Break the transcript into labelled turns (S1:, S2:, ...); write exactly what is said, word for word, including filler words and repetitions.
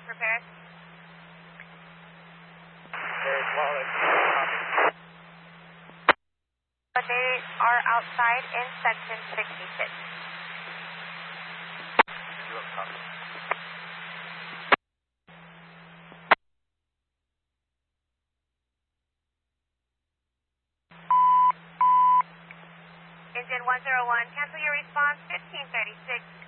S1: repairs?
S2: There's Wallace.
S1: But they are outside in section sixty-six.
S2: You have copy.
S1: Engine one zero one, cancel your response, fifteen thirty-six.